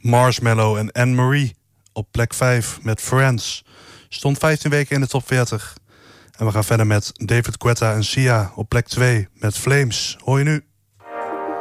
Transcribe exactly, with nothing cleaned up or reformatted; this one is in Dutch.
Marshmello en Anne-Marie op plek vijf met Friends. Stond vijftien weken in de top veertig. En we gaan verder met David Guetta en Sia op plek twee met Flames. Hoor je nu?